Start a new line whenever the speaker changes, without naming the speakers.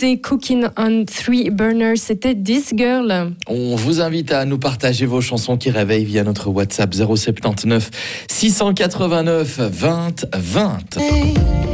proposé Cooking on Three Burners, c'était This Girl.
On vous invite à nous partager vos chansons qui réveillent via notre WhatsApp 079 689 20 20.